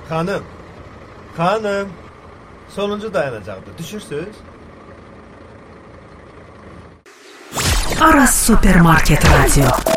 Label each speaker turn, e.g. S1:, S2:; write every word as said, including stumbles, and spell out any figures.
S1: Xanım, xanım, sonuncu dayanacaqdır. Düşürsüz?
S2: Aras Supermarket Radio.